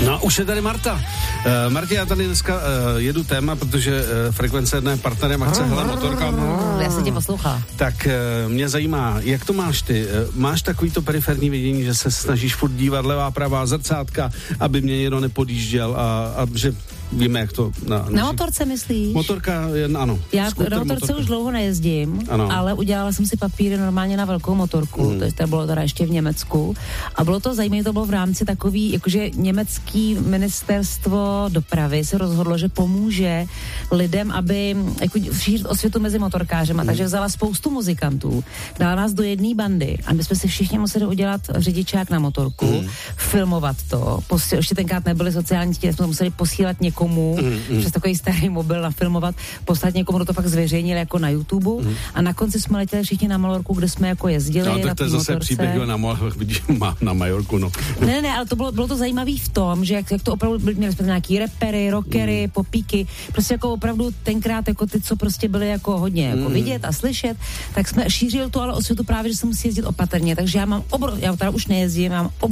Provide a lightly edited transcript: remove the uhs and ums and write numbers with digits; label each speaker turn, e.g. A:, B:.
A: No už je tady Marta. Martě, já tady dneska jedu téma, protože Frekvence jedné partnerem akce Hele motorka.
B: Já se tě poslouchám.
A: Tak mě zajímá, jak to máš ty? Máš takovýto periferní vidění, že se snažíš furt dívat levá, pravá, zrcátka, aby mě někdo nepodjížděl a že víme, jak to...
B: Na motorce myslíš?
A: Motorka, ano.
B: Já na motorce už dlouho nejezdím, ano. Ale udělala jsem si papíry normálně na velkou motorku, to bylo teda ještě v Německu a bylo to zajímavé, to bylo v rámci takový, jakože německý ministerstvo dopravy se rozhodlo, že pomůže lidem, aby jako šířit osvětu mezi motorkářema, takže vzala spoustu muzikantů, dala nás do jedné bandy a my jsme si všichni museli udělat řidičák na motorku, filmovat to, ještě tenkrát nebyly sociální sítě, jsme museli posílat někomu přes takový starý mobil nafilmovat, poslat někomu, kdo to fakt zveřejnil jako na YouTube a na konci jsme letěli všichni na Malorku, kde jsme jako jezdili.
A: No, tak to je zase
B: motorce.
A: Příběh na Majorku, no.
B: Ne, ale to bylo to zajímavý v tom, že jak to opravdu měli jsme nějaký rapery, rockery, popíky, prostě jako opravdu tenkrát jako ty, co prostě byly jako hodně jako vidět a slyšet, tak jsme šířili tu ale osvětu právě, že se musí jezdit opatrně, takže já teda už nejezdím, mám